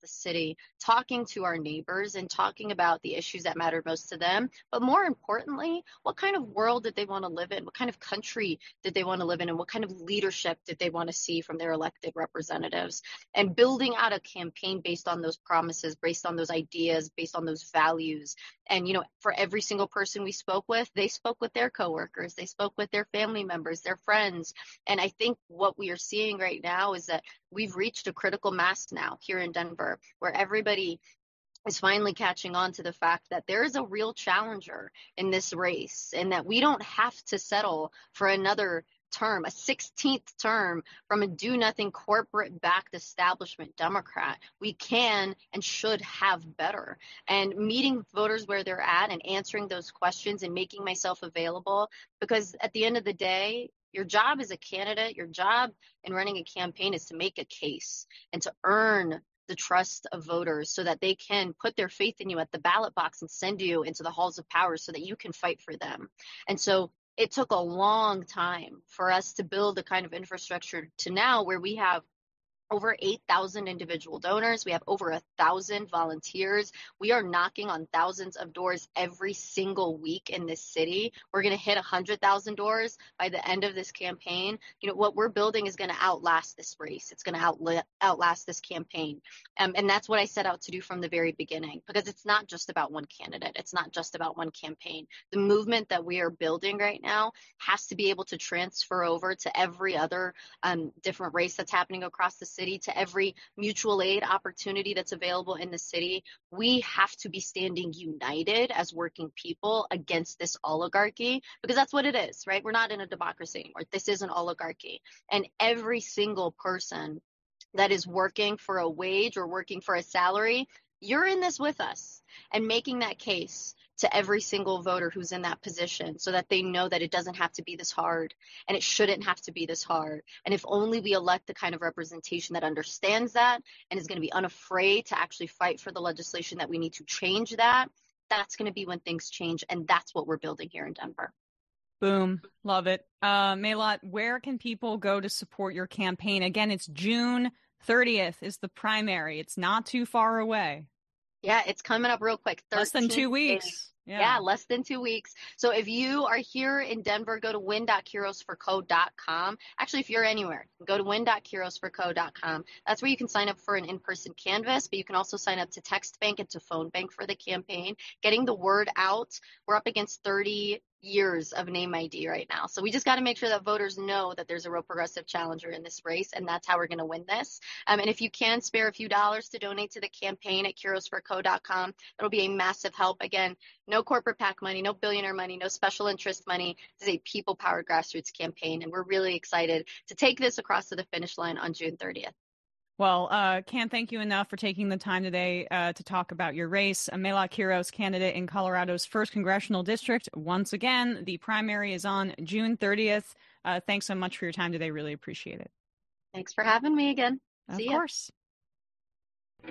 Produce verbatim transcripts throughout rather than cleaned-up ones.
the city, talking to our neighbors and talking about the issues that mattered most to them. But more importantly, what kind of world did they want to live in? What kind of country did they want to live in? And what kind of leadership did they want to see from their elected representatives? And building out a campaign based on those promises, based on those ideas, based on those values. And, you know, for every single person we spoke with, they spoke with their coworkers, they spoke with their family members, their friends. And I think what we are seeing right now is that we've reached a critical mass now here in Denver, where everybody is finally catching on to the fact that there is a real challenger in this race, and that we don't have to settle for another term, a sixteenth term from a do-nothing corporate-backed establishment Democrat. We can and should have better. And meeting voters where they're at and answering those questions and making myself available, because at the end of the day, your job as a candidate, your job in running a campaign is to make a case and to earn the trust of voters so that they can put their faith in you at the ballot box and send you into the halls of power so that you can fight for them. And so it took a long time for us to build the kind of infrastructure to now where we have over eight thousand individual donors. We have over a thousand volunteers. We are knocking on thousands of doors every single week in this city. We're going to hit one hundred thousand doors by the end of this campaign. You know, what we're building is going to outlast this race. It's going to outla- outlast this campaign. Um, and that's what I set out to do from the very beginning, because it's not just about one candidate. It's not just about one campaign. The movement that we are building right now has to be able to transfer over to every other um, different race that's happening across the city. City, to every mutual aid opportunity that's available in the city. We have to be standing united as working people against this oligarchy, because that's what it is, right? We're not in a democracy anymore. This is an oligarchy. And every single person that is working for a wage or working for a salary, you're in this with us, and making that case to every single voter who's in that position so that they know that it doesn't have to be this hard, and it shouldn't have to be this hard. And if only we elect the kind of representation that understands that and is going to be unafraid to actually fight for the legislation that we need to change that, that's going to be when things change. And that's what we're building here in Denver. Boom. Love it. Uh, Mayotte, where can people go to support your campaign? Again, it's June thirtieth is the primary. It's not too far away. Yeah, it's coming up real quick. Less than two weeks. Days. Yeah. yeah, less than two weeks. So if you are here in Denver, go to win dot kuros for co dot com. Actually, if you're anywhere, go to win dot kuros for co dot com. That's where you can sign up for an in-person canvas, but you can also sign up to Text Bank and to Phone Bank for the campaign. Getting the word out. We're up against thirty years of name I D right now. So we just got to make sure that voters know that there's a real progressive challenger in this race, and that's how we're going to win this. Um, and if you can spare a few dollars to donate to the campaign at kuros for co dot com, it'll be a massive help. Again, no corporate PAC money, no billionaire money, no special interest money. This is a people-powered grassroots campaign, and we're really excited to take this across to the finish line on June thirtieth. Well, uh, can't thank you enough for taking the time today uh, to talk about your race. Mayotte Quiros, candidate in Colorado's first congressional district. Once again, the primary is on June thirtieth. Uh, thanks so much for your time today. Really appreciate it. Thanks for having me again. Of See course. Ya.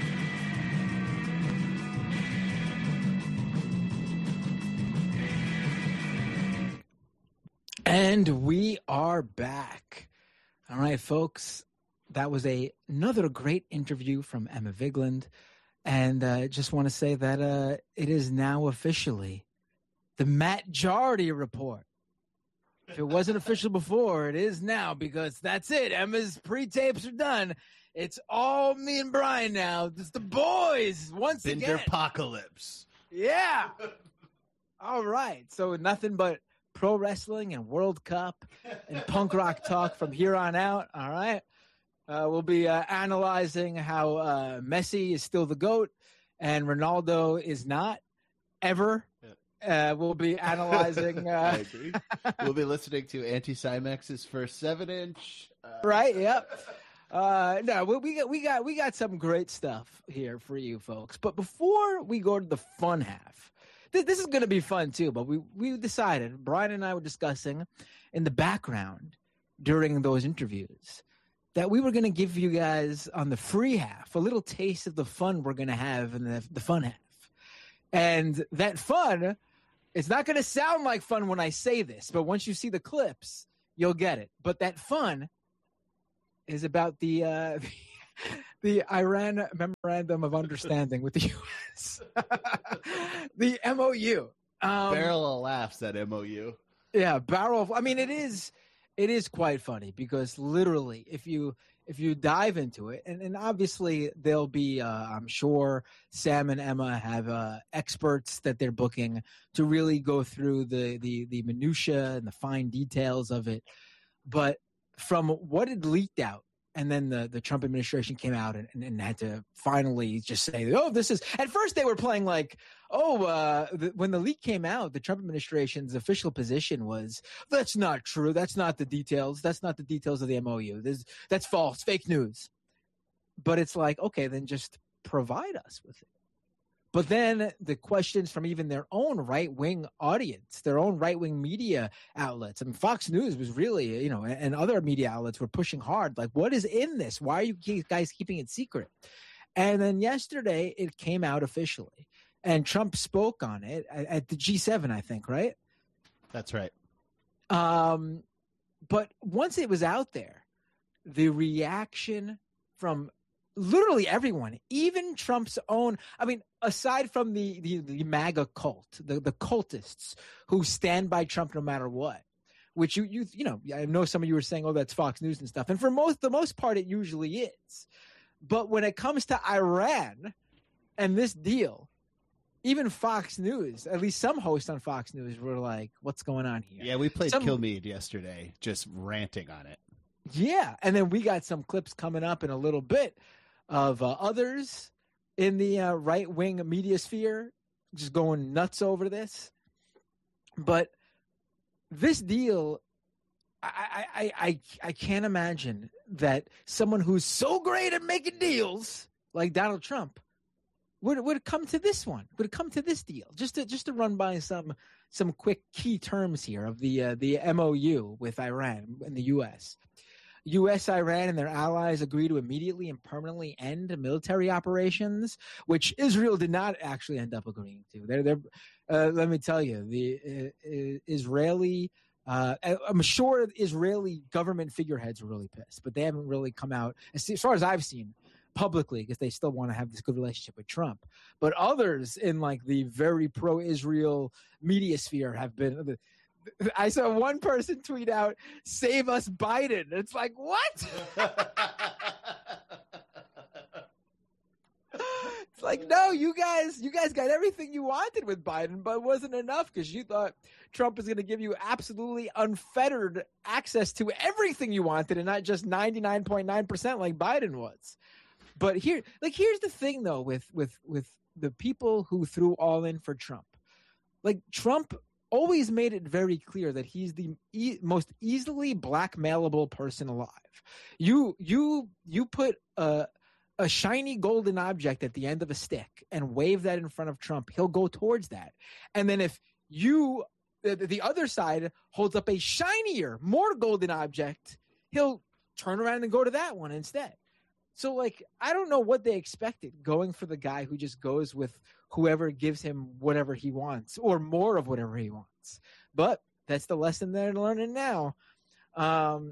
And we are back. All right, folks. That was a, another great interview from Emma Vigeland. And I uh, just want to say that uh, it is now officially the Matt Jardy report. If it wasn't official before, it is now, because that's it. Emma's pre-tapes are done. It's all me and Brian now. It's the boys once Binder again. apocalypse. Yeah. All right. So nothing but pro wrestling and World Cup and punk rock talk from here on out. All right. Uh, we'll be uh, analyzing how uh, Messi is still the GOAT and Ronaldo is not, ever. Uh, we'll be analyzing. Uh... I agree. We'll be listening to Anti-Cymex's first seven-inch. Uh... Right, yep. Uh, no, we, we, got, we, got, we got some great stuff here for you folks. But before we go to the fun half, th- this is going to be fun too, but we, we decided, Brian and I were discussing in the background during those interviews, that we were going to give you guys on the free half a little taste of the fun we're going to have in the, the fun half. And that fun, it's not going to sound like fun when I say this, but once you see the clips, you'll get it. But that fun is about the uh, the Iran Memorandum of Understanding with the U S, the M O U. Um, Barrel of laughs at M O U. Yeah, barrel of, I mean, it is it is quite funny because literally, if you if you dive into it, and, and obviously there'll be, uh, I'm sure Sam and Emma have uh, experts that they're booking to really go through the the the minutia and the fine details of it. But from what had leaked out, and then the, the Trump administration came out and, and, and had to finally just say, oh, this is – at first they were playing like, oh, uh, the, when the leak came out, the Trump administration's official position was, that's not true. That's not the details. That's not the details of the M O U. This, that's false, fake news. But it's like, okay, then just provide us with it. But then the questions from even their own right-wing audience, their own right-wing media outlets. I mean, Fox News was really, you know, and other media outlets were pushing hard. Like, what is in this? Why are you guys keeping it secret? And then yesterday it came out officially. And Trump spoke on it at, at the G seven, I think, right? That's right. Um, but once it was out there, the reaction from literally everyone, even Trump's own, I mean, aside from the, the, the MAGA cult, the, the cultists who stand by Trump no matter what, which you, you, you know, I know some of you were saying, oh, that's Fox News and stuff. And for most, the most part, it usually is. But when it comes to Iran and this deal, even Fox News, at least some hosts on Fox News were like, what's going on here? Yeah, we played some, Kilmeade yesterday, just ranting on it. Yeah. And then we got some clips coming up in a little bit of uh, others in the uh, right-wing media sphere just going nuts over this. But this deal, I, I, I, I can't imagine that someone who's so great at making deals like Donald Trump would would come to this one, would come to this deal. Just to just to run by some some quick key terms here of the uh, the M O U with Iran and the U S. U S, Iran, and their allies agree to immediately and permanently end military operations, which Israel did not actually end up agreeing to. They're, they're, uh, let me tell you, the uh, Israeli, uh, I'm sure Israeli government figureheads are really pissed, but they haven't really come out, as far as I've seen, publicly, because they still want to have this good relationship with Trump. But others in like the very pro-Israel media sphere have been – I saw one person tweet out, save us Biden. It's like, what? It's like, no, you guys, you guys got everything you wanted with Biden, but it wasn't enough because you thought Trump was going to give you absolutely unfettered access to everything you wanted and not just ninety-nine point nine percent like Biden was. But here, like, here's the thing though, with, with, with the people who threw all in for Trump, like Trump always made it very clear that he's the e- most easily blackmailable person alive. You you you put a a shiny golden object at the end of a stick and wave that in front of Trump, he'll go towards that. And then if you the, the other side holds up a shinier, more golden object, he'll turn around and go to that one instead. So, like, I don't know what they expected going for the guy who just goes with whoever gives him whatever he wants or more of whatever he wants. But that's the lesson they're learning now. Um,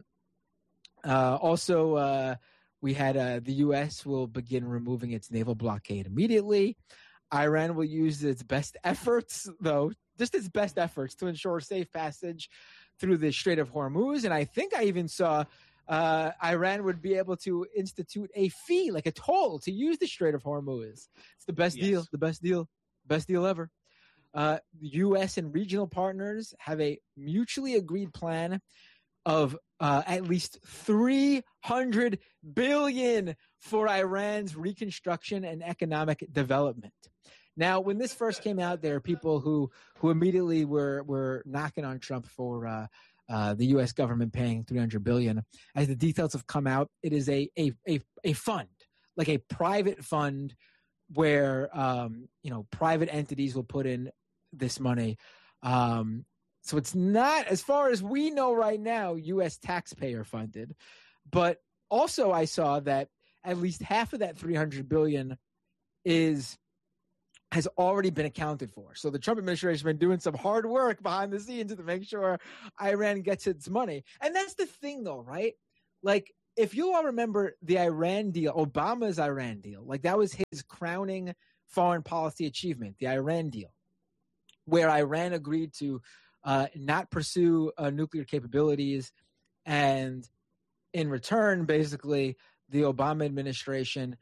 uh, also, uh, we had uh, the U S will begin removing its naval blockade immediately. Iran will use its best efforts, though, just its best efforts to ensure safe passage through the Strait of Hormuz. And I think I even saw Uh, Iran would be able to institute a fee, like a toll, to use the Strait of Hormuz. It's the best Yes. deal, the best deal, best deal ever. Uh, the U S and regional partners have a mutually agreed plan of uh, at least three hundred billion dollars for Iran's reconstruction and economic development. Now, when this first came out, there are people who who immediately were were knocking on Trump for uh, Uh, the U S government paying three hundred billion dollars. As the details have come out, it is a a a, a fund, like a private fund where um, you know private entities will put in this money. Um, so it's not, as far as we know right now, U S taxpayer funded. But also, I saw that at least half of that three hundred billion dollars is has already been accounted for. So the Trump administration has been doing some hard work behind the scenes to make sure Iran gets its money. And that's the thing, though, right? Like, if you all remember the Iran deal, Obama's Iran deal, like that was his crowning foreign policy achievement, the Iran deal, where Iran agreed to uh, not pursue uh, nuclear capabilities. And in return, basically, the Obama administration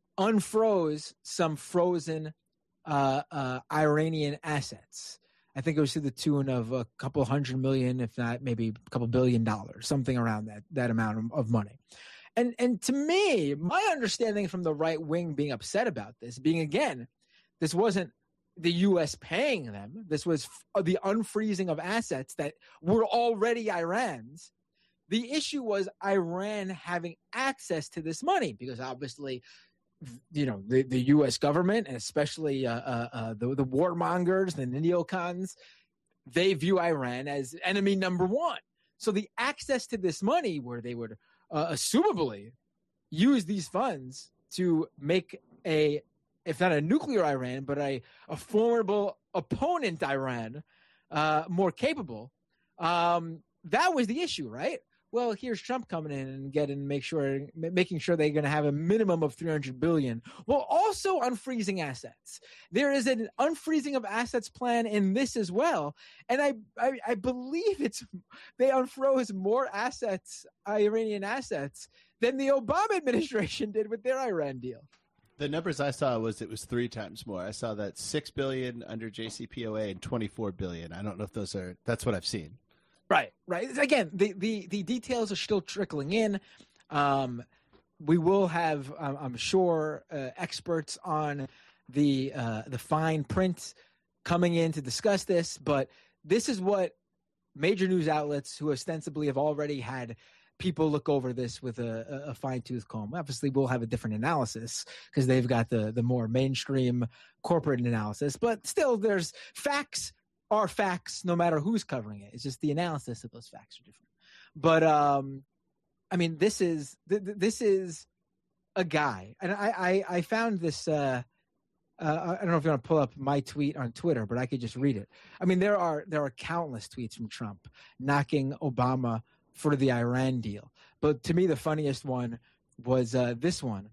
unfroze some frozen uh, uh, Iranian assets. I think it was to the tune of a couple hundred million, if not maybe a couple billion dollars, something around that that amount of, of money. And and to me, my understanding from the right wing being upset about this, being again, this wasn't the U S paying them. This was f- the unfreezing of assets that were already Iran's. The issue was Iran having access to this money because obviously, you know, the, the U S government and especially uh, uh, uh, the, the warmongers, the neocons, they view Iran as enemy number one. So the access to this money where they would uh, assumably use these funds to make a, if not a nuclear Iran, but a, a formidable opponent Iran uh, more capable, um, that was the issue, right? Well, here's Trump coming in and getting make sure making sure they're going to have a minimum of three hundred billion dollars. Well, also unfreezing assets. There is an unfreezing of assets plan in this as well, and I I, I believe it's they unfroze more assets, Iranian assets, than the Obama administration did with their Iran deal. The numbers I saw was it was three times more. I saw that six billion dollars under J C P O A and twenty-four billion dollars. I don't know if those are. That's what I've seen. Right, right. Again, the, the, the details are still trickling in. Um, we will have, um, I'm sure, uh, experts on the uh, the fine print coming in to discuss this. But this is what major news outlets who ostensibly have already had people look over this with a, a fine-tooth comb. Obviously, we'll have a different analysis because they've got the, the more mainstream corporate analysis. But still, there's facts. Are facts no matter who's covering it. It's just the analysis of those facts are different. But um, I mean, this is th- th- this is a guy, and I I, I found this. Uh, uh, I don't know if you want to pull up my tweet on Twitter, but I could just read it. I mean, there are there are countless tweets from Trump knocking Obama for the Iran deal. But to me, the funniest one was uh, this one.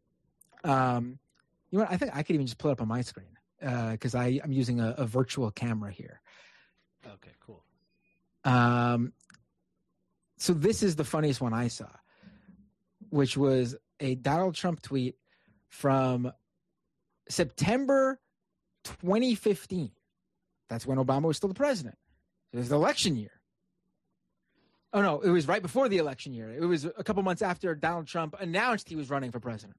Um, you know what? I think I could even just pull it up on my screen. Because uh, I'm using a, a virtual camera here. Okay, cool. Um, so this is the funniest one I saw, which was a Donald Trump tweet from September twenty fifteen. That's when Obama was still the president. It was the election year. Oh, no, it was right before the election year. It was a couple months after Donald Trump announced he was running for president.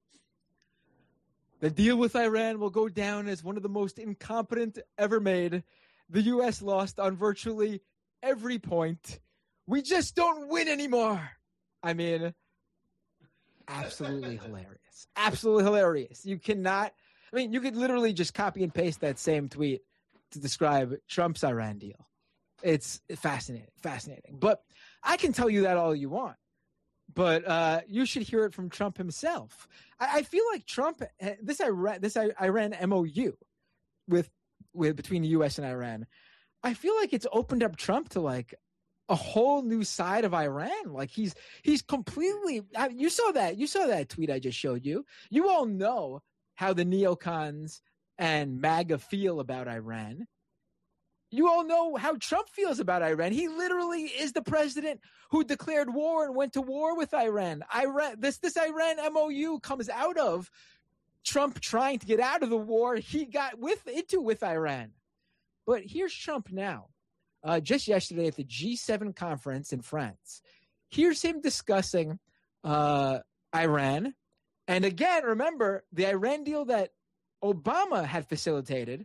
The deal with Iran will go down as one of the most incompetent ever made. The U S lost on virtually every point. We just don't win anymore. I mean, absolutely hilarious. Absolutely hilarious. You cannot, I mean, you could literally just copy and paste that same tweet to describe Trump's Iran deal. It's fascinating, fascinating. But I can tell you that all you want. But uh, you should hear it from Trump himself. I, I feel like Trump, this Iran, this Iran M O U with with between the U S and Iran, I feel like it's opened up Trump to like a whole new side of Iran. Like he's he's completely. You saw that. You saw that tweet I just showed you. You all know how the neocons and MAGA feel about Iran. You all know how Trump feels about Iran. He literally is the president who declared war and went to war with Iran. Iran this this Iran M O U comes out of Trump trying to get out of the war he got with into with Iran. But here's Trump now. Uh, just yesterday at the G seven conference in France. Here's him discussing uh, Iran. And again, remember, the Iran deal that Obama had facilitated,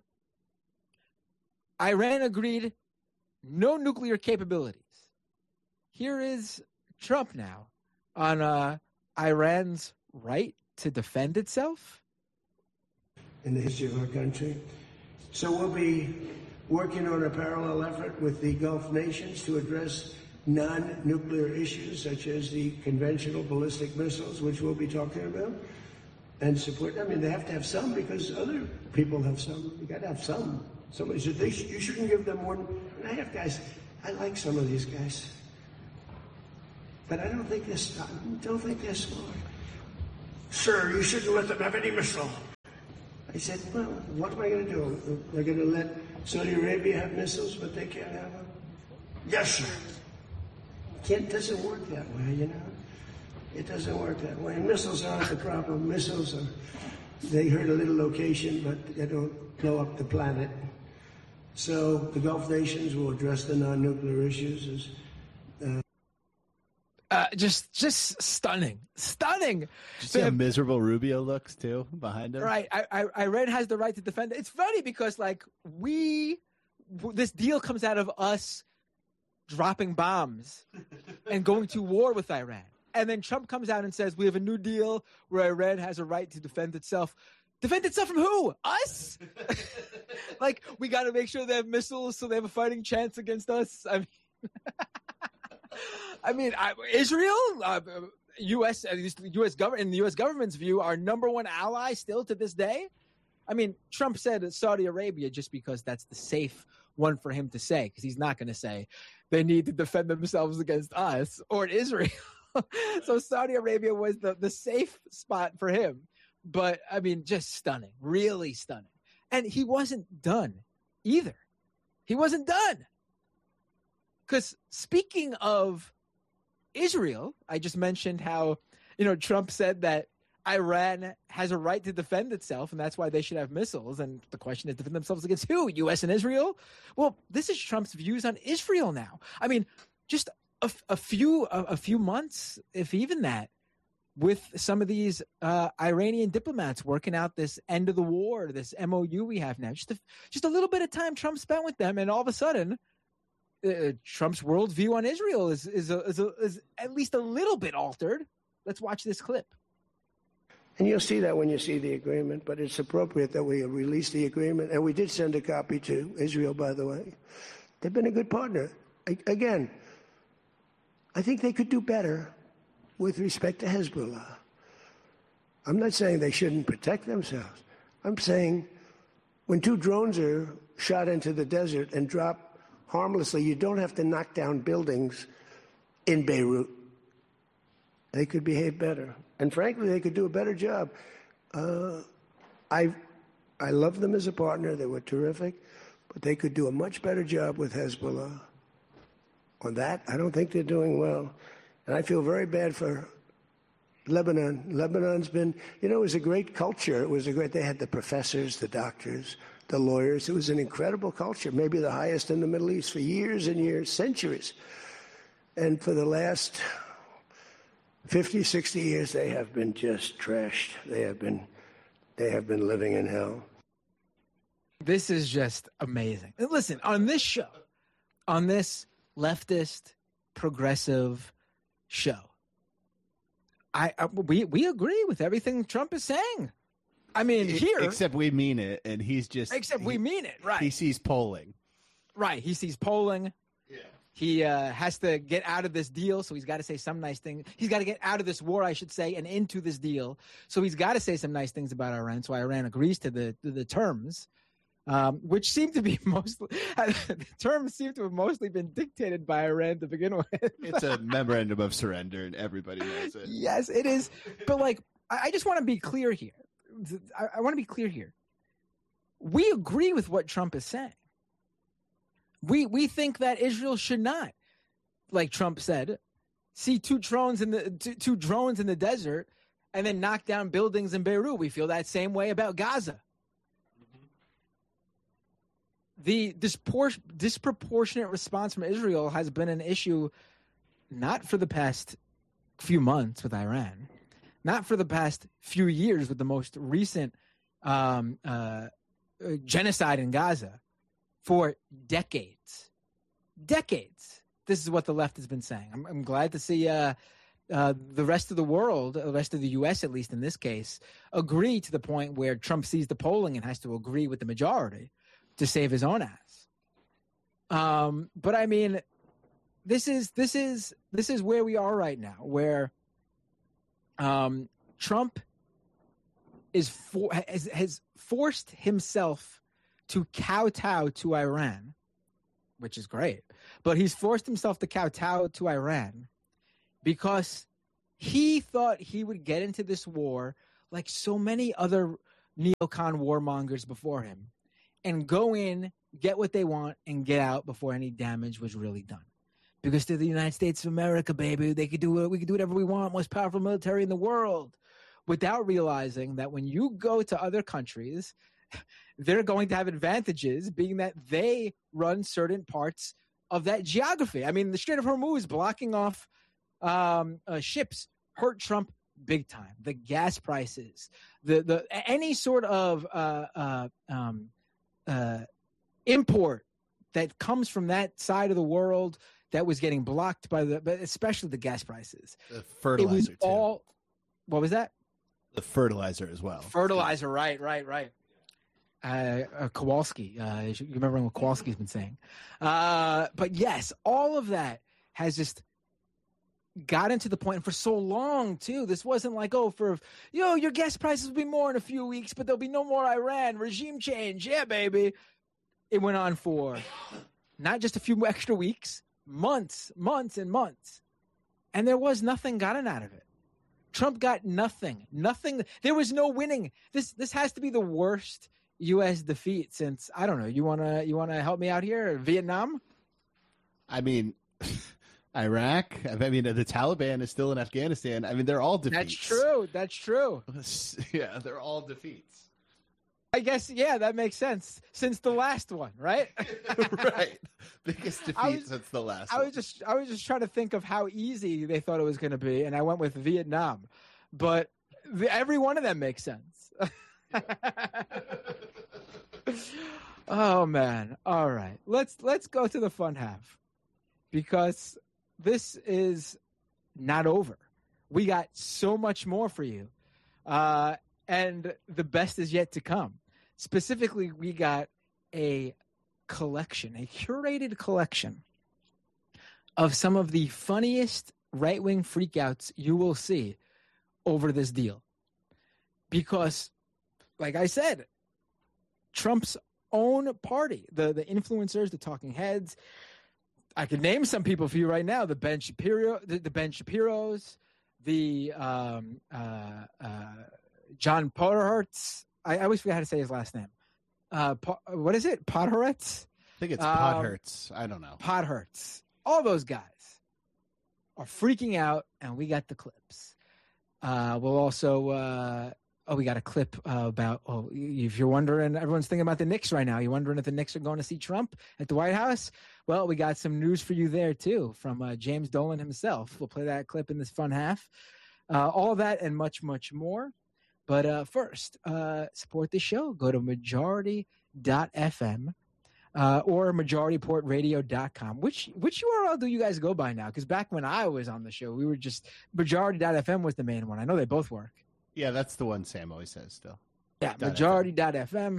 Iran agreed no nuclear capabilities. Here is Trump now on uh, Iran's right to defend itself. In the history of our country. So we'll be working on a parallel effort with the Gulf nations to address non-nuclear issues such as the conventional ballistic missiles, which we'll be talking about, and support. I mean, they have to have some because other people have some. You got to have some. Somebody said, they sh- you shouldn't give them one. And I have guys, I like some of these guys. But I don't think they're smart. Don't think they're smart. Sir, you shouldn't let them have any missile. I said, well, what am I going to do? They're going to let Saudi Arabia have missiles, but they can't have them? Yes, sir. It doesn't work that way, you know? It doesn't work that way. Missiles aren't the problem. Missiles are, they hurt a little location, but they don't blow up the planet. So the Gulf nations will address the non-nuclear issues as uh, Uh, just, just stunning, stunning. Did you see how miserable Rubio looks too behind him? Right. I, I, Iran has the right to defend it. It's funny because, like, we, this deal comes out of us dropping bombs and going to war with Iran, and then Trump comes out and says we have a new deal where Iran has a right to defend itself. Defend itself from who? Us? Like, we got to make sure they have missiles so they have a fighting chance against us. I mean. I mean, I, Israel, uh, U S, at least the U S government, in the U S government's view, our number one ally still to this day. I mean, Trump said Saudi Arabia just because that's the safe one for him to say, because he's not going to say they need to defend themselves against us or Israel. So Saudi Arabia was the, the safe spot for him. But, I mean, just stunning, really stunning. And he wasn't done either. He wasn't done. Because speaking of Israel, I just mentioned how, you know, Trump said that Iran has a right to defend itself, and that's why they should have missiles. And the question is, defend themselves against who? U S and Israel? Well, this is Trump's views on Israel now. I mean, just a, a few a, a few months, if even that, with some of these uh, Iranian diplomats working out this end of the war, this M O U we have now. Just a, just a little bit of time Trump spent with them, and all of a sudden, uh, Trump's worldview on Israel is is, a, is, a, is at least a little bit altered. Let's watch this clip. And you'll see that when you see the agreement, but it's appropriate that we release the agreement. And we did send a copy to Israel, by the way. They've been a good partner. I, again, I think they could do better with respect to Hezbollah. I'm not saying they shouldn't protect themselves. I'm saying when two drones are shot into the desert and drop harmlessly, you don't have to knock down buildings in Beirut. They could behave better. And frankly, they could do a better job. Uh, I I love them as a partner. They were terrific. But they could do a much better job with Hezbollah. On that, I don't think they're doing well. And I feel very bad for Lebanon. Lebanon's been, you know, it was a great culture. It was a great, they had the professors, the doctors, the lawyers. It was an incredible culture, maybe the highest in the Middle East for years and years, centuries. And for the last fifty, sixty years, they have been just trashed. They have been, they have been living in hell. This is just amazing. And listen, on this show, on this leftist, progressive show, I, I we we agree with everything Trump is saying. I mean, here, except we mean it, and he's just except he, we mean it, right? He sees polling, right? He sees polling. Yeah. He uh, has to get out of this deal, so he's got to say some nice thing. He's got to get out of this war, I should say, and into this deal. So he's got to say some nice things about Iran. So Iran agrees to the to the terms, um, which seem to be mostly the terms seem to have mostly been dictated by Iran to begin with. It's a memorandum of surrender, and everybody knows it. Yes, it is. But like, I, I just want to be clear here. I, I want to be clear here. We agree with what Trump is saying. We we think that Israel should not, like Trump said, see two drones in the two, two drones in the desert and then knock down buildings in Beirut. We feel that same way about Gaza. The dispor- disproportionate response from Israel has been an issue not for the past few months with Iran, not for the past few years with the most recent um, uh, genocide in Gaza. For decades, decades, this is what the left has been saying. I'm, I'm glad to see uh, uh, the rest of the world, the rest of the U S, at least in this case, agree to the point where Trump sees the polling and has to agree with the majority to save his own ass. Um, but I mean, this is this is this is where we are right now, where um, Trump is for, has, has forced himself to kowtow to Iran, which is great, but he's forced himself to kowtow to Iran because he thought he would get into this war like so many other neocon warmongers before him and go in, get what they want, and get out before any damage was really done. Because they're the United States of America, baby. They could do it. We could do whatever we want. Most powerful military in the world. Without realizing that when you go to other countries, they're going to have advantages, being that they run certain parts of that geography. I mean, the Strait of Hormuz blocking off um, uh, ships hurt Trump big time. The gas prices, the the any sort of uh, uh, um, uh, import that comes from that side of the world that was getting blocked by the, but especially the gas prices. The fertilizer, it was too. all. What was that? The fertilizer as well. Fertilizer, right, right, right. Uh, uh, Kowalski, uh, you remember what Kowalski's been saying. Uh, but yes, all of that has just gotten to the point, and for so long too. This wasn't like, oh, for you know, your gas prices will be more in a few weeks, but there'll be no more Iran regime change. Yeah, baby. It went on for not just a few extra weeks, months, months, and months, and there was nothing gotten out of it. Trump got nothing, nothing. There was no winning. This this has to be the worst U S defeat since, I don't know. You wanna you wanna help me out here? Vietnam? I mean, Iraq. I mean, the Taliban is still in Afghanistan. I mean, they're all defeats. That's true. That's true. Yeah, they're all defeats. I guess, yeah, that makes sense. Since the last one, right? Right. Biggest defeat was, since the last I one. was just I was just trying to think of how easy they thought it was going to be, and I went with Vietnam. But the, every one of them makes sense. Oh, man. All right. Let's let's go to the fun half, because this is not over. We got so much more for you. Uh, and the best is yet to come. Specifically, we got a collection, a curated collection of some of the funniest right-wing freakouts you will see over this deal. Because, like I said, Trump's own party, the, the influencers, the talking heads, I could name some people for you right now, the Ben Shapiro, the, the Ben Shapiros, the um, uh, uh, John Podhoretz. I, I always forget how to say his last name. Uh, po- what is it? Podhoretz? I think it's um, Podhertz. I don't know. Podhertz. All those guys are freaking out, and we got the clips. Uh, we'll also, uh, oh, we got a clip uh, about, oh, if you're wondering, everyone's thinking about the Knicks right now. You're wondering if the Knicks are going to see Trump at the White House? Well, we got some news for you there, too, from uh, James Dolan himself. We'll play that clip in this fun half. Uh, all of that and much, much more. But uh, first, uh, support the show. Go to majority dot f m uh, or majority port radio dot com. Which which U R L do you guys go by now? Because back when I was on the show, we were just majority dot f m was the main one. I know they both work. Yeah, that's the one Sam always says still. Yeah, majority dot f m.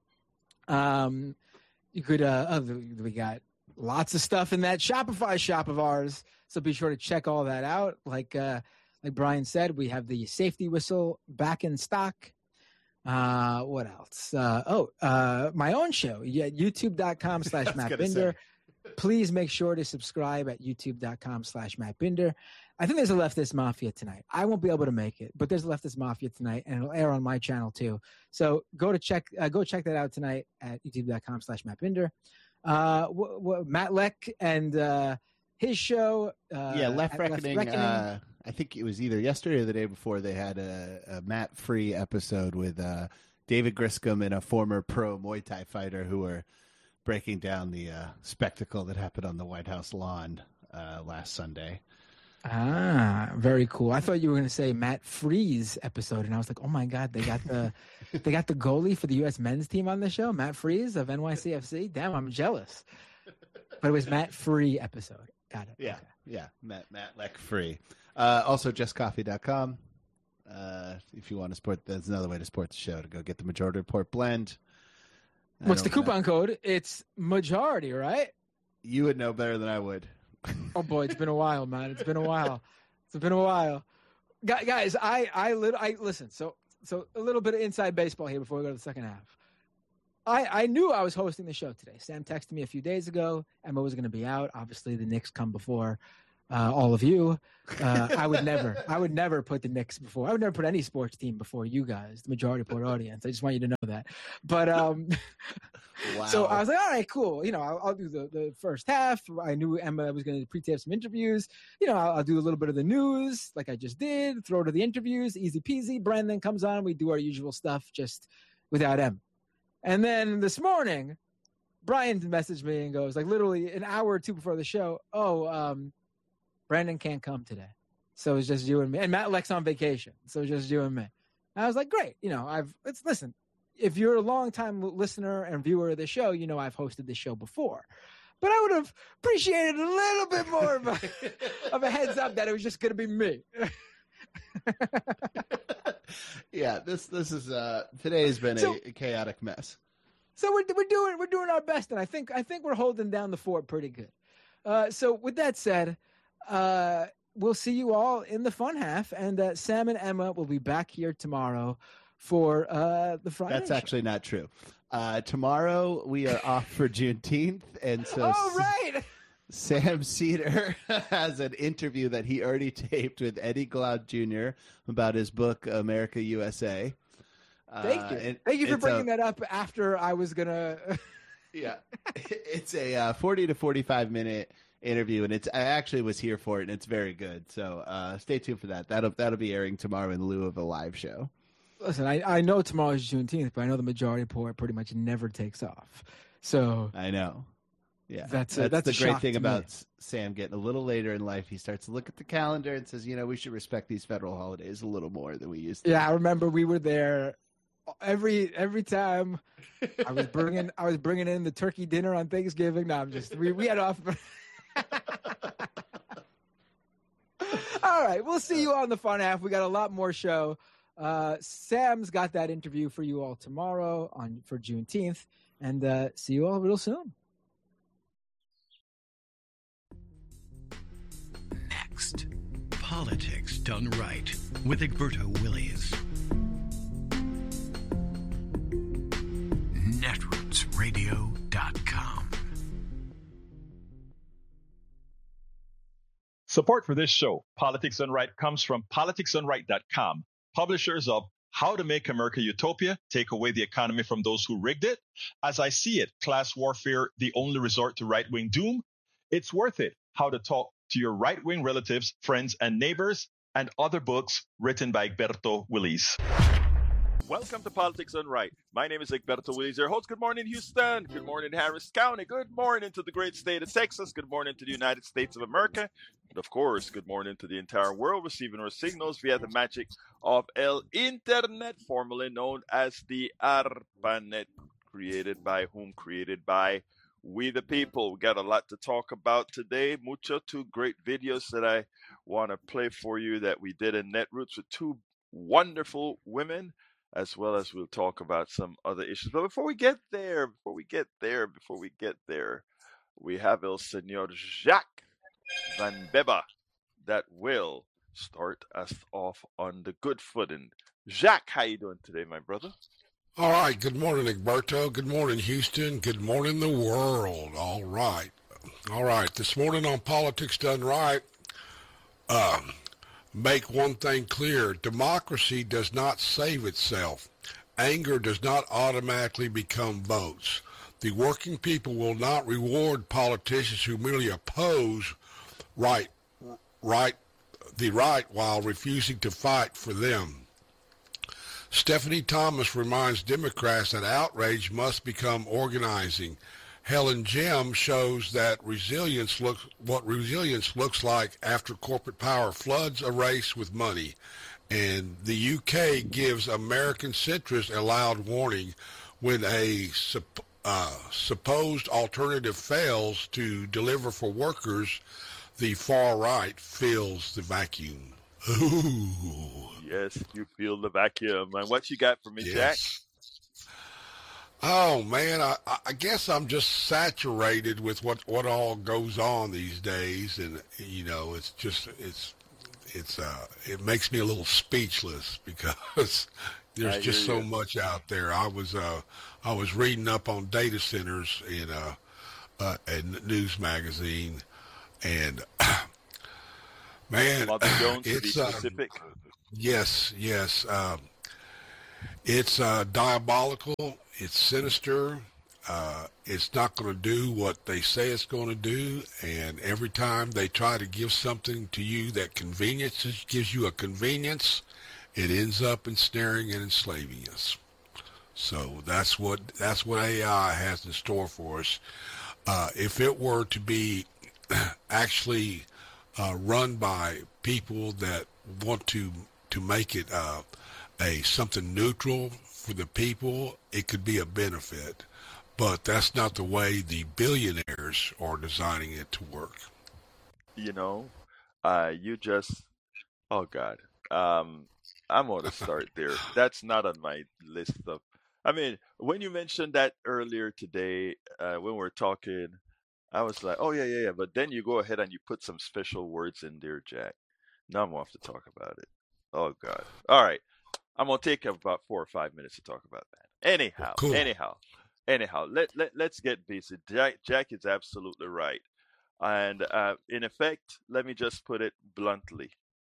Um, you could, uh, oh, we got lots of stuff in that Shopify shop of ours. So be sure to check all that out. Like, uh, Like Brian said, we have the safety whistle back in stock. Uh, what else? Uh, oh, uh, my own show, yeah, youtube.com slash Matt Binder. Please make sure to subscribe at youtube.com slash Matt Binder. I think there's a Leftist Mafia tonight. I won't be able to make it, but there's a Leftist Mafia tonight, and it'll air on my channel too. So go to check, uh, go check that out tonight at youtube.com slash Matt Binder. Uh, w- w- Matt Leck and uh, his show. Uh, yeah, Left Left Reckoning. Reckoning. Uh, I think it was either yesterday or the day before they had a, a Matt Free episode with uh, David Griscom and a former pro Muay Thai fighter who were breaking down the uh, spectacle that happened on the White House lawn uh, last Sunday. Ah, very cool. I thought you were going to say Matt Freeze episode, and I was like, oh my god, they got the they got the goalie for the U S men's team on the show, Matt Freeze of N Y C F C. Damn, I'm jealous. But it was Matt Free episode. Got it. Yeah, okay. yeah, Matt Matt Leck Free. Uh, also, just coffee dot com. Uh, if you want to support, that's another way to support the show, to go get the Majority Report blend. I What's the don't know. coupon code? It's majority, right? You would know better than I would. Oh boy, it's been a while, man. It's been a while. It's been a while. Gu- Guys, I I, lit- I listen. So so a little bit of inside baseball here before we go to the second half. I, I knew I was hosting the show today. Sam texted me a few days ago. Emma was going to be out. Obviously, the Knicks come before uh, all of you. Uh, I would never, I would never put the Knicks before. I would never put any sports team before you guys, the majority of the audience. I just want you to know that. But um, Wow. so I was like, all right, cool. You know, I'll, I'll do the, the first half. I knew Emma was going to pre-tape some interviews. You know, I'll, I'll do a little bit of the news like I just did, throw to the interviews, easy peasy. Brandon comes on. We do our usual stuff just without Emma. And then this morning, Brian messaged me and goes, like literally an hour or two before the show, oh, um, Brandon can't come today. So it's just you and me. And Matt Leck's on vacation. So it's just you and me. And I was like, great. You know, I've, let's listen. If you're a long-time listener and viewer of the show, you know I've hosted this show before. But I would have appreciated a little bit more of a, of a heads up that it was just going to be me. Yeah, this this is uh today has been So- a, a chaotic mess. So we're we're doing we're doing our best, and I think I think we're holding down the fort pretty good. Uh, so with that said, uh, we'll see you all in the fun half, and uh, Sam and Emma will be back here tomorrow for uh, the Friday. That's show. actually not true. Uh, tomorrow we are off for Juneteenth, and so Oh right. Sam Cedar has an interview that he already taped with Eddie Glaude Junior about his book America U S A. Thank Uh, you. and Thank you for it's bringing a- that up after I was gonna. Yeah, it's a uh, forty to forty-five minute interview, and it's I actually was here for it, and it's very good. So uh, stay tuned for that. That'll that'll be airing tomorrow in lieu of a live show. Listen, I, I know tomorrow's Juneteenth, but I know the majority of port pretty much never takes off. So I know. Yeah, That's a- that's the a great shock thing to me. about S- Sam getting a little later in life. He starts to look at the calendar and says, "You know, we should respect these federal holidays a little more than we used to." yeah, I remember we were there every every time. I was bringing I was bringing in the turkey dinner on Thanksgiving. No, I'm just we we had off. All right, we'll see you on the fun half. We got a lot more show. Uh, Sam's got that interview for you all tomorrow on for Juneteenth, and uh, see you all real soon. Next, Politics Done Right with Egberto Willies. netroots radio dot com. Support for this show, Politics Done Right, comes from politics done right dot com, publishers of How to Make America Utopia, Take Away the Economy from Those Who Rigged It, As I See It, Class Warfare, The Only Resort to Right-Wing Doom, It's Worth It, How to Talk to Your Right-Wing Relatives, Friends, and Neighbors, and other books written by Egberto Willies. Welcome to Politics Done Right. My name is Egberto Willies, your host. Good morning, Houston. Good morning, Harris County. Good morning to the great state of Texas. Good morning to the United States of America. And of course, good morning to the entire world, receiving our signals via the magic of El Internet, formerly known as the ARPANET, created by whom? Created by we the people. We got a lot to talk about today. Mucho, two great videos that I want to play for you that we did in Netroots with two wonderful women, as well as we'll talk about some other issues. But before we get there, before we get there, before we get there, we have El Señor Jacques Van Beba that will start us off on the good footing. Jacques, how you doing today, my brother? All right. Good morning, Egberto. Good morning, Houston. Good morning, the world. All right. All right. This morning on Politics Done Right, um, make one thing clear. Democracy does not save itself. Anger does not automatically become votes. The working people will not reward politicians who merely oppose right, right, the right while refusing to fight for them. Stephanie Thomas reminds Democrats that outrage must become organizing. Helen Gem shows that resilience looks what resilience looks like after corporate power floods a race with money. And the U K gives American centrists a loud warning when a sup- uh, supposed alternative fails to deliver for workers. The far right fills the vacuum. Ooh. Yes, you feel the vacuum. And what you got for me, Yes. Jack? Oh man, I, I guess I'm just saturated with what, what all goes on these days, and you know, it's just it's it's uh it makes me a little speechless because there's I just hear so you. much out there. I was uh I was reading up on data centers in uh, uh a news magazine, and Man, Mother Jones, to be it's uh, specific. yes, yes. Um, it's uh, diabolical. It's sinister. Uh, it's not going to do what they say it's going to do. And every time they try to give something to you that conveniences gives you a convenience, it ends up ensnaring and enslaving us. So that's what that's what A I has in store for us. Uh, if it were to be actually uh, run by people that want to to make it uh, a something neutral for the people, it could be a benefit. But that's not the way the billionaires are designing it to work. You know, uh, you just, oh God, um, I'm going to start there. That's not on my list of, I mean, when you mentioned that earlier today, uh, when we were talking, I was like, oh, yeah, yeah, yeah. But then you go ahead and you put some special words in there, Jack. Now I'm going to have to talk about it. Oh, God. All right. I'm going to take about four or five minutes to talk about that. Anyhow, Cool. anyhow, anyhow, let, let, let's get busy. Jack, Jack is absolutely right. And uh, in effect, let me just put it bluntly.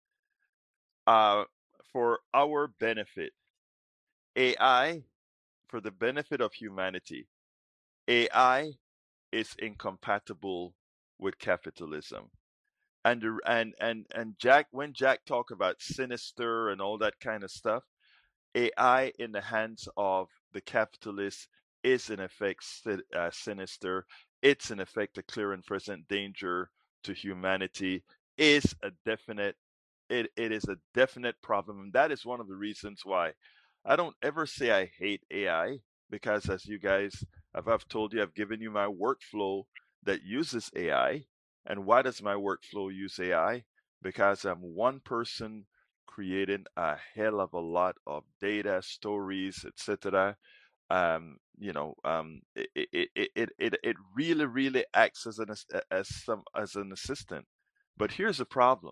Uh, for our benefit, A I, for the benefit of humanity, A I is incompatible with capitalism. And the- and and and Jack, when Jack talked about sinister and all that kind of stuff, A I in the hands of the capitalists is in effect si- uh, sinister. It's in effect a clear and present danger to humanity. Is a definite it, it is a definite problem. And that is one of the reasons why I don't ever say I hate A I, because as you guys, I've, I've told you, I've given you my workflow that uses A I. And why does my workflow use A I? Because I'm one person creating a hell of a lot of data, stories, et cetera. Um, you know, um, it, it, it, it, it, it really, really acts as an, as some, as an assistant. But here's the problem.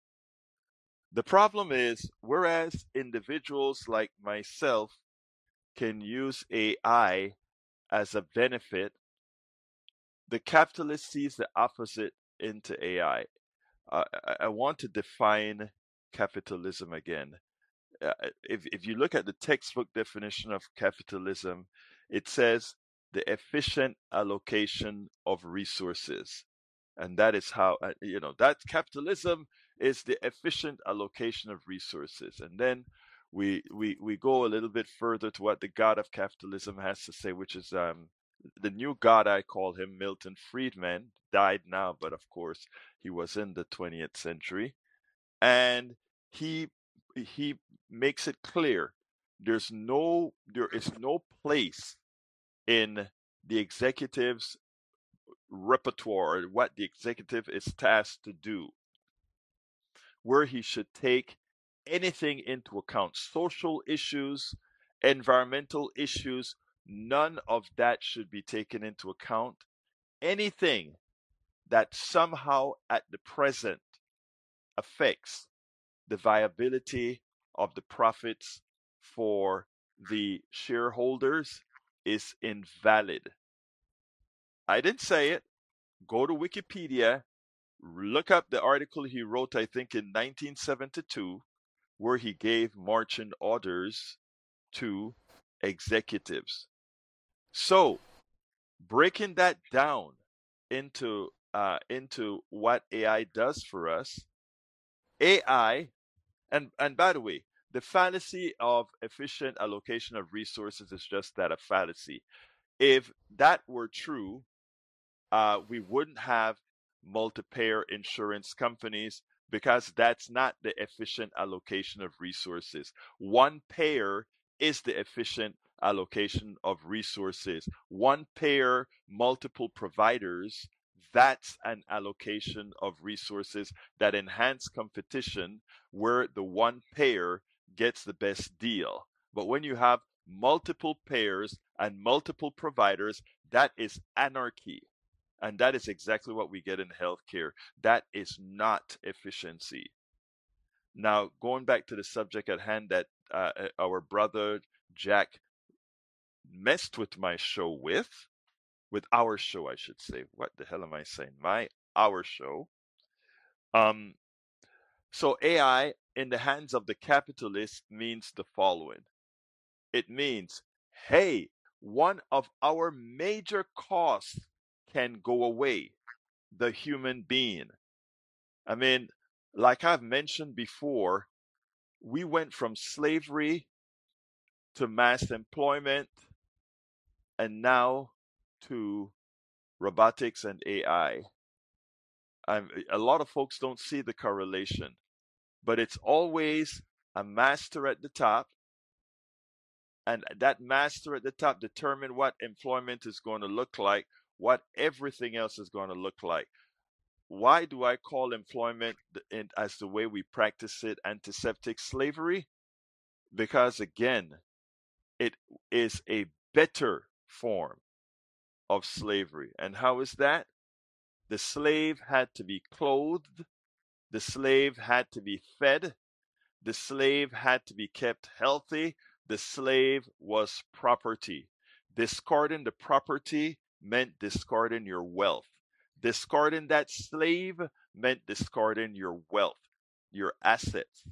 The problem is, whereas individuals like myself can use A I as a benefit, the capitalist sees the opposite into A I. Uh, I, I want to define capitalism again. Uh, if, if you look at the textbook definition of capitalism, it says the efficient allocation of resources. And that is how, uh, you know, that capitalism is the efficient allocation of resources. And then we, we, we go a little bit further to what the God of capitalism has to say, which is um, the new God, I call him Milton Friedman, died now, but of course he was in the twentieth century. And he he makes it clear there's no there is no place in the executive's repertoire, what the executive is tasked to do, where he should take anything into account. Social issues, environmental issues, none of that should be taken into account. Anything that somehow at the present affects the viability of the profits for the shareholders is invalid. I didn't say it. Go to Wikipedia, look up the article he wrote, I think in nineteen seventy-two, where he gave marching orders to executives. So, breaking that down into uh, into what A I does for us, A I, and and by the way, the fallacy of efficient allocation of resources is just that, a fallacy. If that were true, uh, we wouldn't have multi-payer insurance companies, because that's not the efficient allocation of resources. One payer is the efficient allocation of resources. One payer, multiple providers, that's an allocation of resources that enhance competition, where the one payer gets the best deal. But when you have multiple payers and multiple providers, that is anarchy. And that is exactly what we get in healthcare. That is not efficiency. Now, going back to the subject at hand that uh, our brother Jack messed with my show with, with our show, I should say. What the hell am I saying? My, our show. Um, So A I in the hands of the capitalist means the following. It means, hey, one of our major costs can go away, the human being. I mean, like I've mentioned before, we went from slavery to mass employment and now to robotics and A I. I'm, a lot of folks don't see the correlation, but it's always a master at the top, and that master at the top determine what employment is going to look like, what everything else is going to look like. Why do I call employment in, as the way we practice it antiseptic slavery? Because again, it is a better form of slavery. And how is that? The slave had to be clothed, the slave had to be fed, the slave had to be kept healthy, the slave was property. Discarding the property meant discarding your wealth. Discarding that slave meant discarding your wealth, your assets.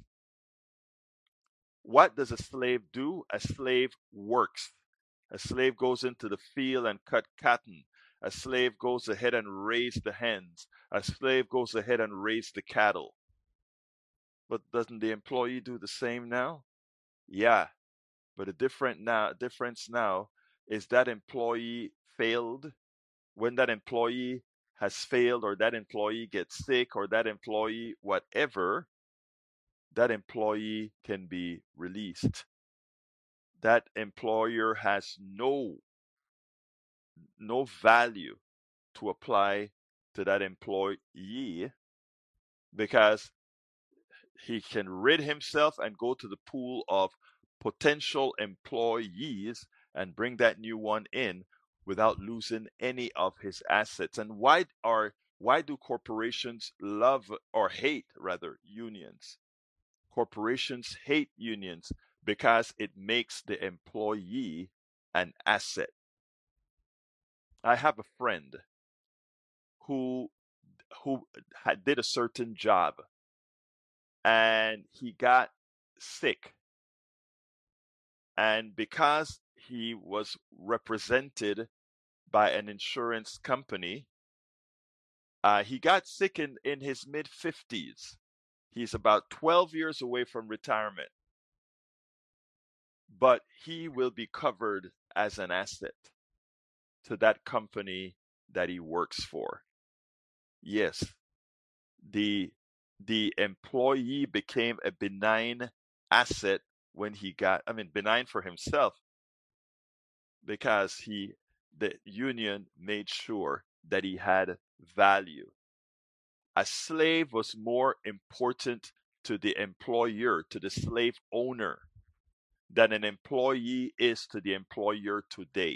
What does a slave do? A slave works. A slave goes into the field and cut cotton. A slave goes ahead and raise the hens. A slave goes ahead and raise the cattle. But doesn't the employee do the same now? Yeah, but a different now difference now is that employee failed. When that employee has failed, or that employee gets sick, or that employee whatever, that employee can be released. That employer has no no value to apply to that employee, because he can rid himself and go to the pool of potential employees and bring that new one in without losing any of his assets. And why are why do corporations love or hate rather unions? Corporations hate unions because it makes the employee an asset. I have a friend who who had, did a certain job, and he got sick. And because he was represented by an insurance company, uh, he got sick in, in his mid fifties. He's about twelve years away from retirement. But he will be covered as an asset to that company that he works for. Yes, the the employee became a benign asset when he got, I mean, benign for himself, because he, the union made sure that he had value. A slave was more important to the employer, to the slave owner, than an employee is to the employer today.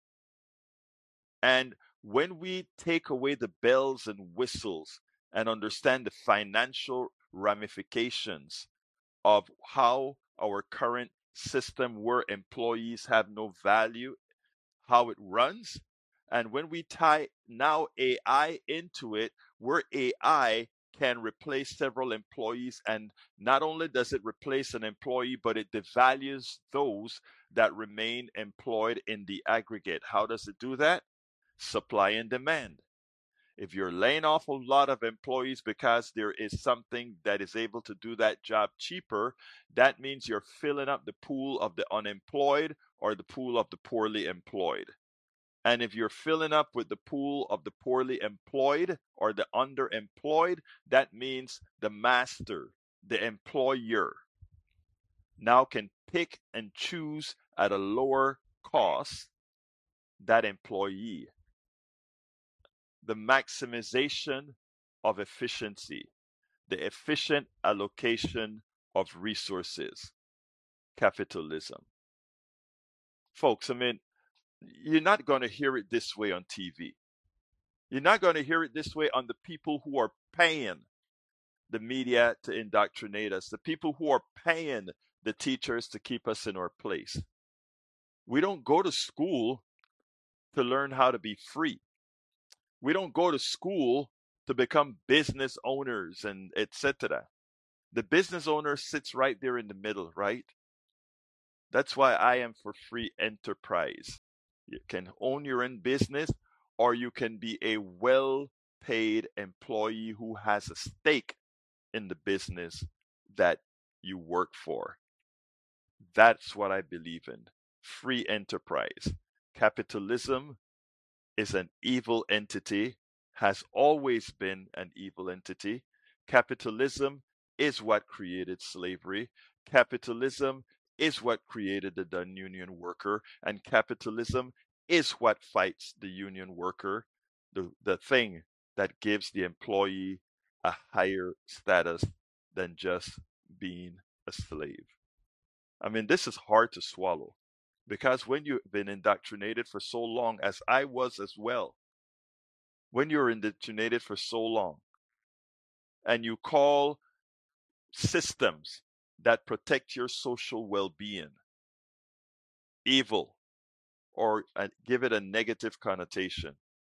And when we take away the bells and whistles and understand the financial ramifications of how our current system, where employees have no value, how it runs, and when we tie now A I into it, where A I can replace several employees, and not only does it replace an employee, but it devalues those that remain employed in the aggregate. How does it do that? Supply and demand. If you're laying off a lot of employees because there is something that is able to do that job cheaper, that means you're filling up the pool of the unemployed or the pool of the poorly employed. And if you're filling up with the pool of the poorly employed or the underemployed, that means the master, the employer, now can pick and choose at a lower cost that employee. The maximization of efficiency, the efficient allocation of resources, capitalism. Folks, I mean, you're not going to hear it this way on T V. You're not going to hear it this way on the people who are paying the media to indoctrinate us, the people who are paying the teachers to keep us in our place. We don't go to school to learn how to be free. We don't go to school to become business owners and et cetera. The business owner sits right there in the middle, right? That's why I am for free enterprise. You can own your own business, or you can be a well-paid employee who has a stake in the business that you work for. That's what I believe in. Free enterprise. Capitalism is an evil entity, has always been an evil entity. Capitalism is what created slavery. Capitalism is what created the non-union worker, and capitalism is what fights the union worker, the, the thing that gives the employee a higher status than just being a slave. I mean, this is hard to swallow, because when you've been indoctrinated for so long, as I was as well, when you're indoctrinated for so long, and you call systems that protect your social well-being evil, or uh, give it a negative connotation,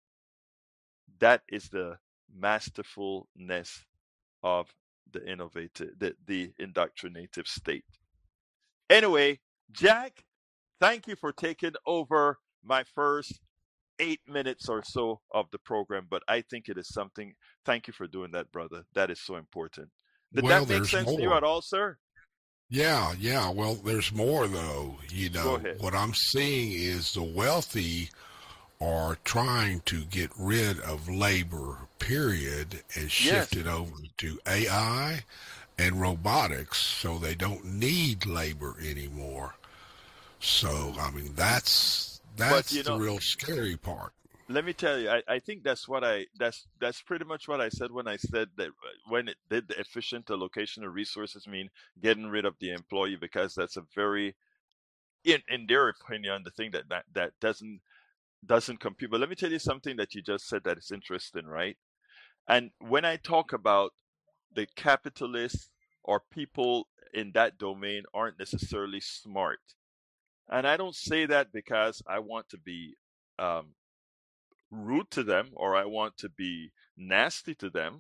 that is the masterfulness of the innovative, the, the indoctrinative state. Anyway, Jack, thank you for taking over my first eight minutes or so of the program, but I think it is something. Thank you for doing that, brother. That is so important. Did Well, that make there's sense to you more. at all, sir? Yeah, yeah. Well, there's more though. You Go know, ahead. what I'm seeing is the wealthy are trying to get rid of labor, period, and shift Yes. it over to A I and robotics so they don't need labor anymore. So, I mean, that's But that's you the know, real scary part. let me tell you, I, I think that's what I that's that's pretty much what I said when I said that uh, when it did the efficient allocation of resources mean getting rid of the employee, because that's a very, in in their opinion, the thing that that, that doesn't doesn't compute. But let me tell you something that you just said that is interesting, right? And when I talk about the capitalists or people in that domain aren't necessarily smart, and I don't say that because I want to be um, rude to them or I want to be nasty to them.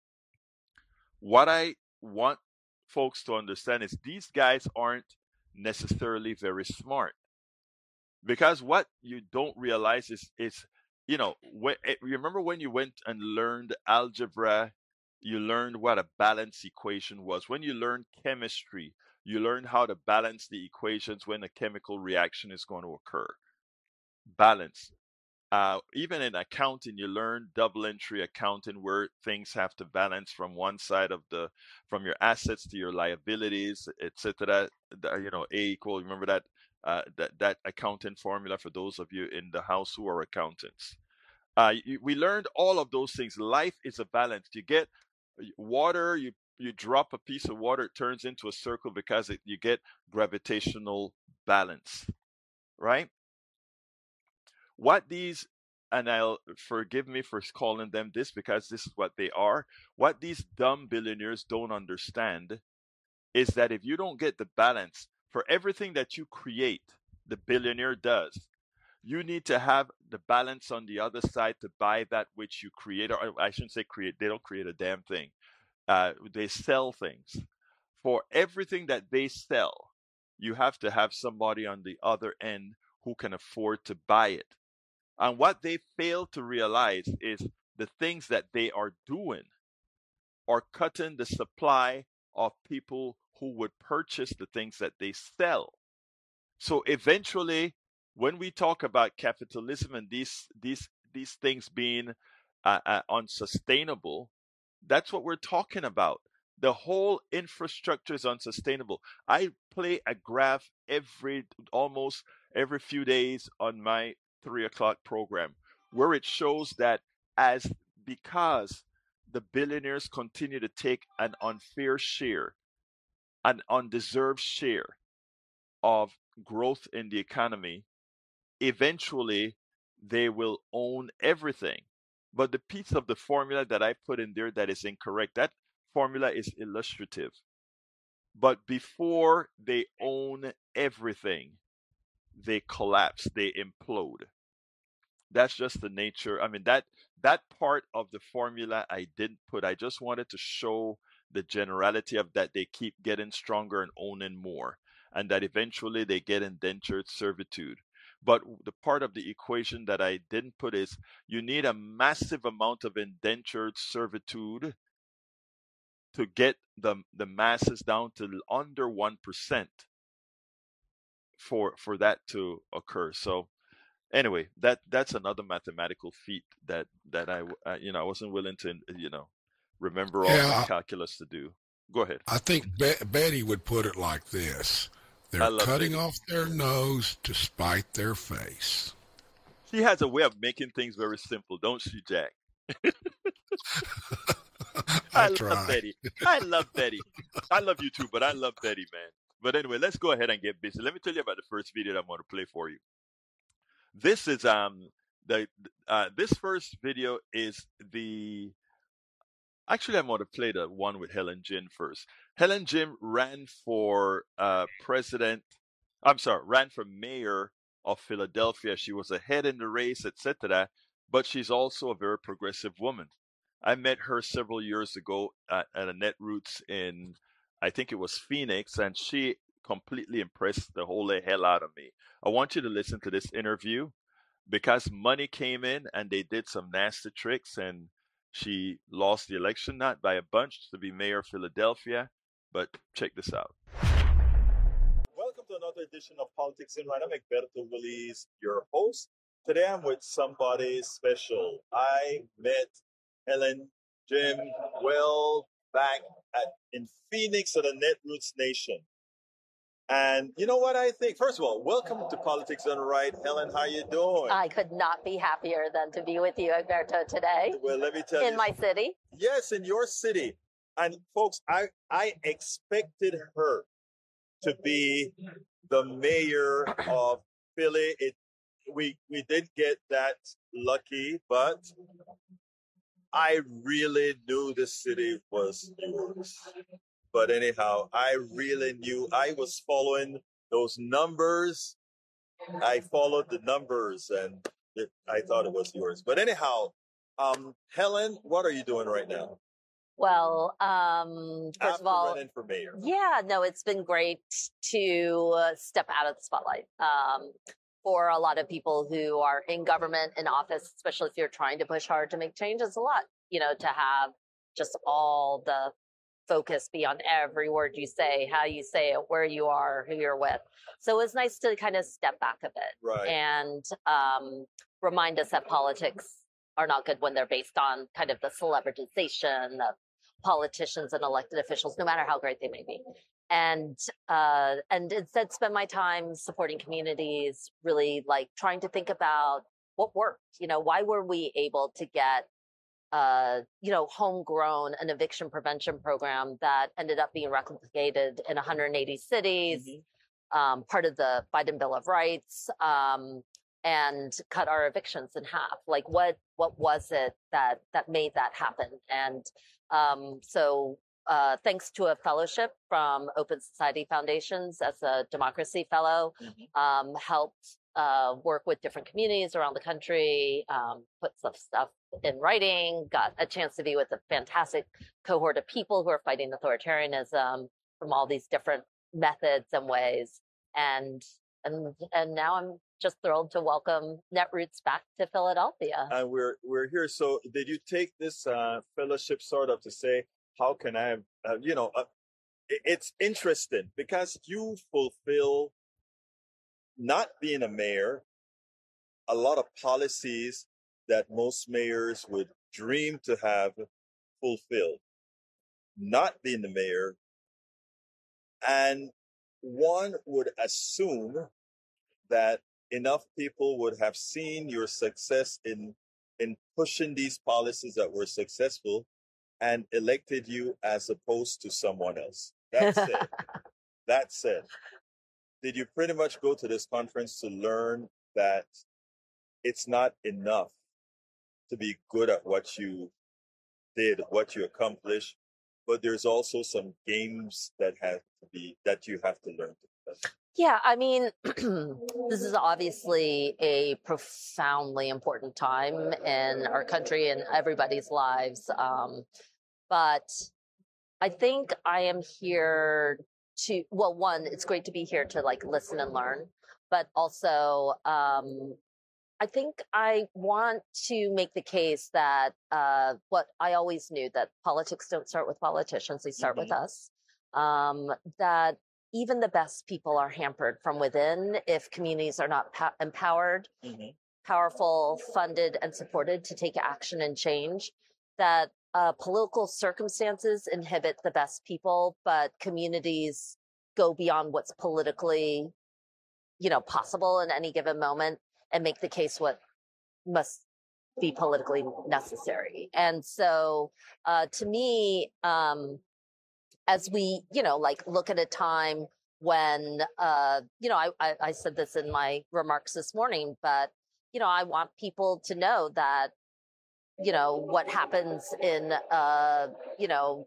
What I want folks to understand is these guys aren't necessarily very smart, because what you don't realize is is you know, when, eh, remember when you went and learned algebra, you learned what a balance equation was. When you learned chemistry, you learned how to balance the equations when a chemical reaction is going to occur. Balance. Uh, even in accounting, you learn double entry accounting, where things have to balance from one side of the, from your assets to your liabilities, et cetera. You know, A equal. Remember that uh, that that accounting formula for those of you in the house who are accountants. Uh, you, we learned all of those things. Life is a balance. You get water, you you drop a piece of water, it turns into a circle because it, you get gravitational balance, right? What these, and I'll forgive me for calling them this because this is what they are. What these dumb billionaires don't understand is that if you don't get the balance for everything that you create, the billionaire does, you need to have the balance on the other side to buy that which you create. Or I shouldn't say create, they don't create a damn thing. Uh, they sell things. For everything that they sell, you have to have somebody on the other end who can afford to buy it. And what they fail to realize is the things that they are doing are cutting the supply of people who would purchase the things that they sell. So eventually, when we talk about capitalism and these these these things being uh, uh, unsustainable, that's what we're talking about. The whole infrastructure is unsustainable. I play a graph every almost every few days on my three o'clock program, where it shows that as because the billionaires continue to take an unfair share, an undeserved share of growth in the economy, eventually they will own everything. But the piece of the formula that I put in there that is incorrect, that formula is illustrative. But before they own everything, they collapse, they implode. That's just the nature. I mean, that that part of the formula I didn't put. I just wanted to show the generality of that they keep getting stronger and owning more, and that eventually they get indentured servitude. But the part of the equation that I didn't put is you need a massive amount of indentured servitude to get the the masses down to under one percent for for that to occur. So anyway, that that's another mathematical feat that that I uh, you know I wasn't willing to you know remember all Yeah, my calculus to do. Go ahead. I think Be- Betty would put it like this. I They're love cutting Betty. off their nose to spite their face. She has a way of making things very simple, don't she, Jack? I I love try. Betty. I love Betty. I love you too, but I love Betty, man. But anyway, let's go ahead and get busy. Let me tell you about the first video that I'm going to play for you. This is um the uh, this first video is the actually I'm going to play the one with Helen Jim first. Helen Jim ran for uh, president. I'm sorry, ran for mayor of Philadelphia. She was ahead in the race, et cetera. But she's also a very progressive woman. I met her several years ago at, at a Netroots in, I think it was Phoenix, and she completely impressed the holy hell out of me. I want you to listen to this interview because money came in and they did some nasty tricks, and she lost the election, not by a bunch, to be mayor of Philadelphia. But check this out. Welcome to another edition of Politics in Right. I'm Egberto Willies, your host. Today I'm with somebody special. I met Helen Jim well back at in Phoenix at the Netroots Nation. And you know what I think? First of all, welcome to Politics Done Right. Helen, how you doing? I could not be happier than to be with you, Egberto, today. Well, let me tell you. In my city. Yes, in your city. And folks, I, I expected her to be the mayor of Philly. It, we, we did get that lucky, but I really knew the city was yours. But anyhow, I really knew I was following those numbers. I followed the numbers and it, I thought it was yours. But anyhow, um, Helen, what are you doing right now? Well, um, first After of all, running for mayor. yeah, no, it's been great to uh, step out of the spotlight. Um, for a lot of people who are in government, in office, especially if you're trying to push hard to make change, it's a lot, you know, to have just all the focus be on every word you say, how you say it, where you are, who you're with. So it's nice to kind of step back a bit Right. and um, remind us that politics are not good when they're based on kind of the celebritization of politicians and elected officials, no matter how great they may be. And uh, and instead spend my time supporting communities, really like trying to think about what worked. You know, why were we able to get uh, you know, homegrown an eviction prevention program that ended up being replicated in one hundred eighty cities, mm-hmm. um, part of the Biden Bill of Rights, um, and cut our evictions in half. Like, what what was it that that made that happen? And um, so, uh, thanks to a fellowship from Open Society Foundations as a democracy fellow, mm-hmm. um, helped uh, work with different communities around the country, um, put some stuff in writing, got a chance to be with a fantastic cohort of people who are fighting authoritarianism from all these different methods and ways. And and and now I'm just thrilled to welcome Netroots back to Philadelphia. And we're we're here. So did you take this uh, fellowship sort of to say, how can I, uh, you know, uh, it's interesting because you fulfill, not being a mayor, a lot of policies that most mayors would dream to have fulfilled, not being the mayor. And one would assume that enough people would have seen your success in in pushing these policies that were successful and elected you as opposed to someone else. That said, that said, did you pretty much go to this conference to learn that it's not enough to be good at what you did, what you accomplished, but there's also some games that have to be, that you have to learn to play? Yeah, I mean, this is obviously a profoundly important time in our country and everybody's lives. Um, but I think I am here to, well, one, it's great to be here to like listen and learn, but also, um, I think I want to make the case that uh, what I always knew, that politics don't start with politicians, they start Mm-hmm. with us. Um, that even the best people are hampered from within if communities are not pa- empowered, Mm-hmm. powerful, funded, and supported to take action and change. That uh, political circumstances inhibit the best people, but communities go beyond what's politically, you know, possible in any given moment and make the case what must be politically necessary. And so, uh, to me, um, as we, you know, like look at a time when, uh, you know, I, I, I said this in my remarks this morning, but, you know, I want people to know that, you know, what happens in, uh, you know,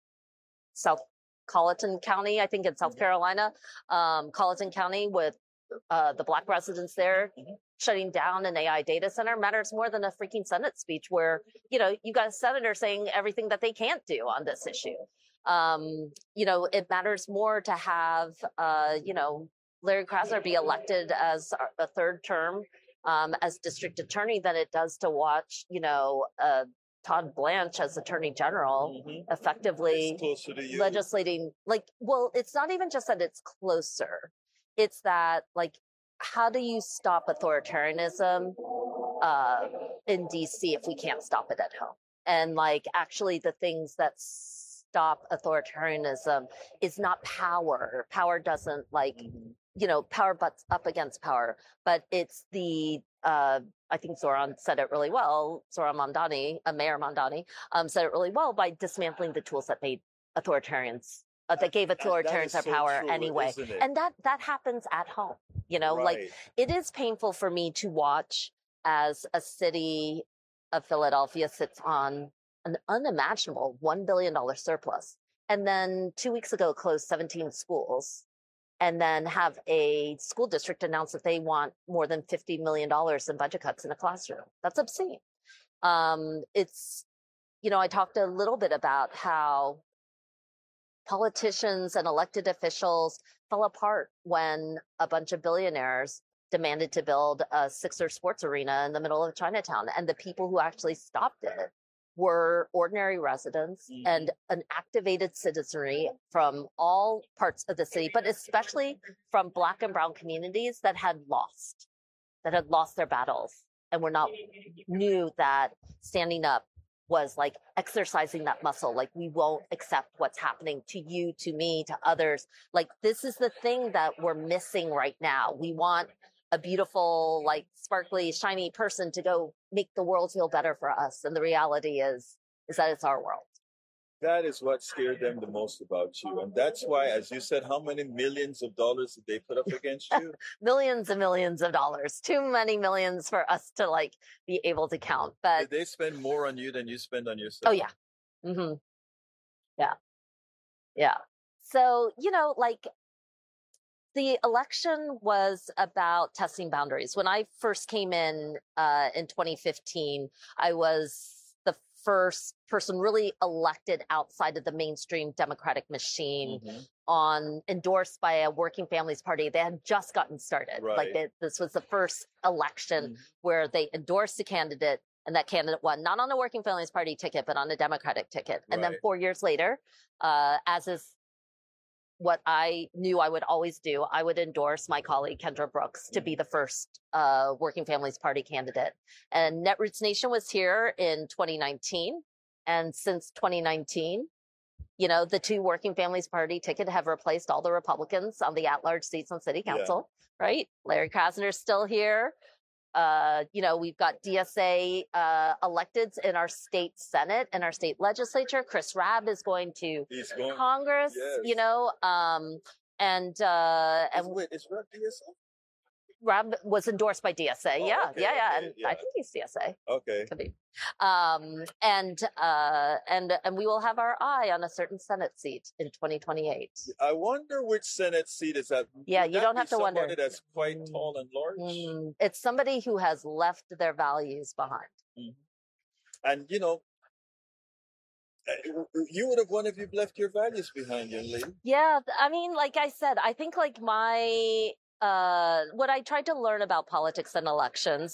South Colleton County, I think in South Carolina, um, Colleton County with uh, the Black residents there shutting down an A I data center matters more than a freaking Senate speech where, you know, you got a senator saying everything that they can't do on this issue. Um, you know, it matters more to have, uh, you know, Larry Krasner be elected as a third term um, as district attorney than it does to watch, you know, uh, Todd Blanche as Attorney General Mm-hmm. effectively It's closer to you. legislating. Like, well, it's not even just that it's closer. It's that, like, how do you stop authoritarianism uh, in D C if we can't stop it at home? And like, actually, the things that stop authoritarianism is not power. Power doesn't like, Mm-hmm. you know, power butts up against power, but it's the, uh, I think Zoran said it really well. Zoran Mamdani, uh, Mayor Mamdani, um, said it really well by dismantling the tools that made authoritarians, uh, that gave And that authoritarians is their so power true, anyway. isn't it? And that, that happens at home, you know, like Right. it is painful for me to watch as a city of Philadelphia sits on an unimaginable one billion dollars surplus. And then two weeks ago closed seventeen schools, and then have a school district announce that they want more than fifty million dollars in budget cuts in a classroom. That's obscene. Um, it's, you know, I talked a little bit about how politicians and elected officials fell apart when a bunch of billionaires demanded to build a Sixer sports arena in the middle of Chinatown. And the people who actually stopped it were ordinary residents Mm-hmm. and an activated citizenry from all parts of the city, but especially from Black and Brown communities that had lost, that had lost their battles and were not, knew that standing up was like exercising that muscle. Like, we won't accept what's happening to you, to me, to others. Like, this is the thing that we're missing right now. We want a beautiful, like, sparkly, shiny person to go make the world feel better for us. And the reality is, is that it's our world. That is what scared them the most about you. And that's why, as you said, how many millions of dollars did they put up against you? Millions and millions of dollars. Too many millions for us to like be able to count. But Did they spend more on you than you spend on yourself? oh yeah. Mm-hmm. Yeah. Yeah. So, you know, like, the election was about testing boundaries. When I first came in uh, in twenty fifteen, I was the first person really elected outside of the mainstream Democratic machine, Mm-hmm. on endorsed by a working families party. They had just gotten started. Right. Like it, this was the first election Mhm. where they endorsed a candidate, and that candidate won, not on a working families party ticket, but on a Democratic ticket. And then Right. four years later, uh, as is what I knew I would always do, I would endorse my colleague Kendra Brooks to be the first uh, Working Families Party candidate. And Netroots Nation was here in twenty nineteen. And since twenty nineteen, you know, the two Working Families Party ticket have replaced all the Republicans on the at-large seats on city Yeah. council, right? Larry Krasner's still here. Uh, you know, we've got D S A uh, electeds in our state Senate and our state legislature. Chris Rabb is going to He's going. Congress, Yes. you know, um, and uh, Is, and wait, is Rep D S A? Rabb was endorsed by D S A. Oh, yeah, okay, yeah, yeah, okay, and yeah. I think he's D S A. Okay. Could be. Um, and uh, and and we will have our eye on a certain Senate seat in twenty twenty-eight. I wonder which Senate seat is that. Yeah, Would you that don't be have to wonder. somebody that's quite tall and large. Mm, it's somebody who has left their values behind. And you know, You would have won if you've left your values behind, young lady. Yeah, I mean, like I said, I think like my uh, what I tried to learn about politics and elections